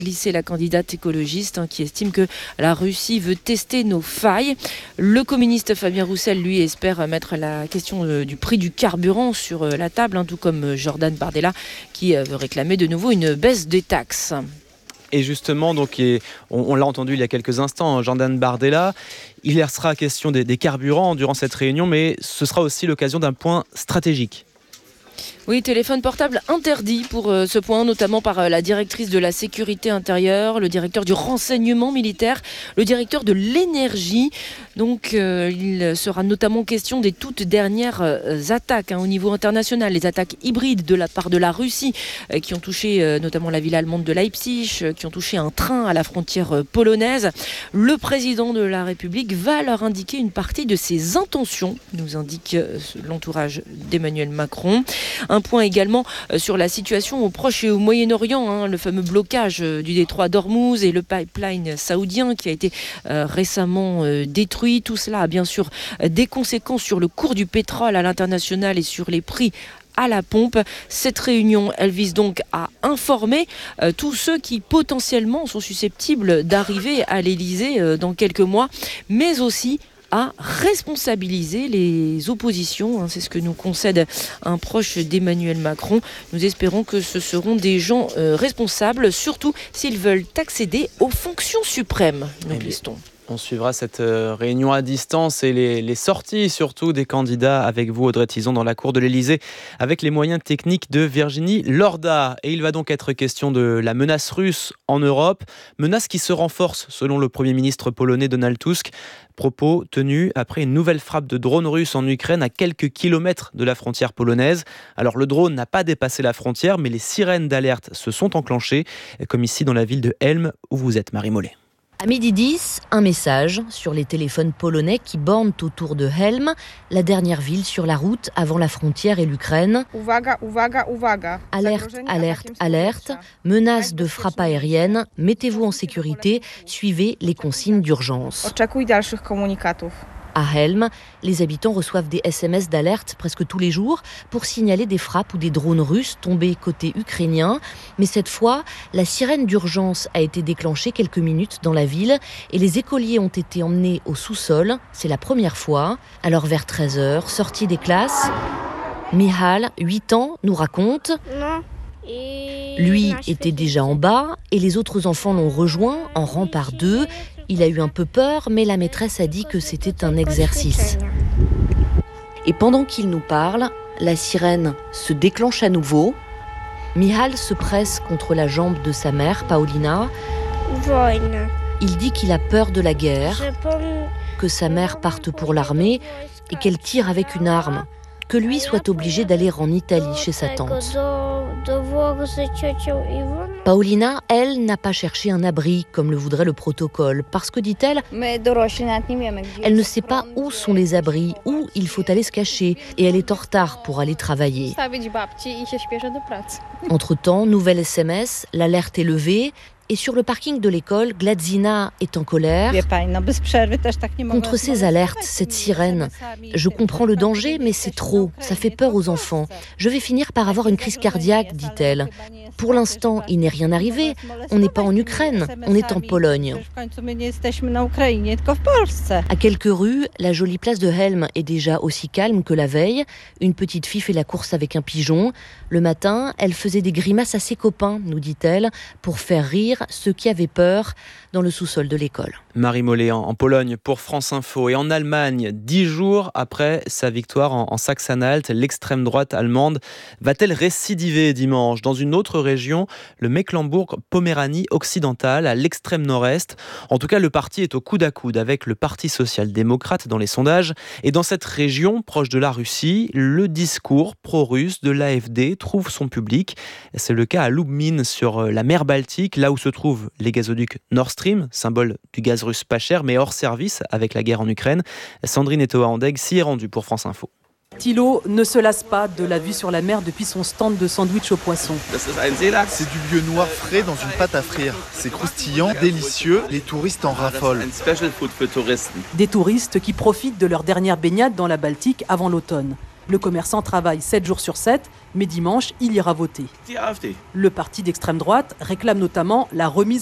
glissé la candidate écologiste qui estime que la Russie veut tester nos failles. Le communiste Fabien Roussel, lui, espère mettre la question du prix du carburant sur la table, tout comme Jordan Bardella qui veut réclamer de nouveau une baisse des taxes. Et justement, donc, on l'a entendu il y a quelques instants, Jordan Bardella, il sera question des carburants durant cette réunion, mais ce sera aussi l'occasion d'un point stratégique. Oui, téléphone portable interdit pour ce point, notamment par la directrice de la sécurité intérieure, le directeur du renseignement militaire, le directeur de l'énergie. Donc il sera notamment question des toutes dernières attaques au niveau international, les attaques hybrides de la part de la Russie qui ont touché notamment la ville allemande de Leipzig, qui ont touché un train à la frontière polonaise. Le président de la République va leur indiquer une partie de ses intentions, nous indique l'entourage d'Emmanuel Macron. Un point également sur la situation au Proche et au Moyen-Orient, le fameux blocage du détroit d'Ormuz et le pipeline saoudien qui a été récemment détruit. Tout cela a bien sûr des conséquences sur le cours du pétrole à l'international et sur les prix à la pompe. Cette réunion, elle vise donc à informer tous ceux qui potentiellement sont susceptibles d'arriver à l'Elysée dans quelques mois, mais aussi à responsabiliser les oppositions. C'est ce que nous concède un proche d'Emmanuel Macron. Nous espérons que ce seront des gens responsables, surtout s'ils veulent accéder aux fonctions suprêmes. Nous listons. On suivra cette réunion à distance et les sorties surtout des candidats avec vous, Audrey Tizon, dans la cour de l'Elysée avec les moyens techniques de Virginie Lorda. Et il va donc être question de la menace russe en Europe, menace qui se renforce selon le Premier ministre polonais Donald Tusk. Propos tenus après une nouvelle frappe de drone russe en Ukraine à quelques kilomètres de la frontière polonaise. Alors le drone n'a pas dépassé la frontière, mais les sirènes d'alerte se sont enclenchées, comme ici dans la ville de Helm où vous êtes, Marie Mollet. À 12h10, un message sur les téléphones polonais qui bornent autour de Helm, la dernière ville sur la route avant la frontière et l'Ukraine. Uwaga, uwaga, uwaga. Alerte, alerte, alerte, menace de frappe aérienne, mettez-vous en sécurité, suivez les consignes d'urgence. Oczekuj dalszych komunikatów. À Helm, les habitants reçoivent des SMS d'alerte presque tous les jours pour signaler des frappes ou des drones russes tombés côté ukrainien. Mais cette fois, la sirène d'urgence a été déclenchée quelques minutes dans la ville et les écoliers ont été emmenés au sous-sol. C'est la première fois. Alors vers 13h, sortie des classes, Mihal, 8 ans, nous raconte... Lui était déjà en bas et les autres enfants l'ont rejoint en rang par deux. Il a eu un peu peur, mais la maîtresse a dit que c'était un exercice. Et pendant qu'il nous parle, la sirène se déclenche à nouveau. Mihal se presse contre la jambe de sa mère, Paulina. Il dit qu'il a peur de la guerre, que sa mère parte pour l'armée et qu'elle tire avec une arme, que lui soit obligé d'aller en Italie chez sa tante. Paulina, elle, n'a pas cherché un abri comme le voudrait le protocole parce que, dit-elle, elle ne sait pas où sont les abris, où il faut aller se cacher et elle est en retard pour aller travailler. Entre-temps, nouvelle SMS, l'alerte est levée. Et sur le parking de l'école, Gladzina est en colère contre ces alertes, cette sirène. Je comprends le danger, mais c'est trop. Ça fait peur aux enfants. Je vais finir par avoir une crise cardiaque, dit-elle. Pour l'instant, il n'est rien arrivé. On n'est pas en Ukraine, on est en Pologne. À quelques rues, la jolie place de Helm est déjà aussi calme que la veille. Une petite fille fait la course avec un pigeon. Le matin, elle faisait des grimaces à ses copains, nous dit-elle, pour faire rire ceux qui avaient peur dans le sous-sol de l'école. Marie Mollet en Pologne pour France Info. Et en Allemagne, 10 jours après sa victoire en Saxe-Anhalt, l'extrême droite allemande va-t-elle récidiver dimanche dans une autre région, le Mecklembourg-Poméranie occidentale, à l'extrême nord-est? En tout cas, le parti est au coude à coude avec le Parti social-démocrate dans les sondages. Et dans cette région, proche de la Russie, le discours pro-russe de l'AfD trouve son public. C'est le cas à Lubmin, sur la mer Baltique, là où se trouvent les gazoducs Nord Stream, symbole du gaz russe pas cher, mais hors service avec la guerre en Ukraine. Sandrine Etoa-Andeg s'y est rendue pour France Info. Thilo ne se lasse pas de la vue sur la mer depuis son stand de sandwich au poisson. C'est du lieu noir frais dans une pâte à frire. C'est croustillant, délicieux, les touristes en raffolent. Des touristes qui profitent de leur dernière baignade dans la Baltique avant l'automne. Le commerçant travaille 7 jours sur 7, mais dimanche, il ira voter. Le parti d'extrême droite réclame notamment la remise